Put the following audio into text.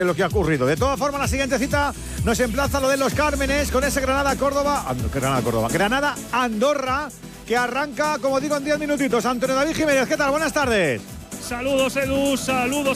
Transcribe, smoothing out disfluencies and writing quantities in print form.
lo que ha ocurrido. De todas formas, la siguiente cita nos emplaza lo de los Cármenes con ese Granada-Andorra que arranca, como digo, en 10 minutitos. Antonio David Jiménez, ¿qué tal? Buenas tardes. Saludos, Edu, saludos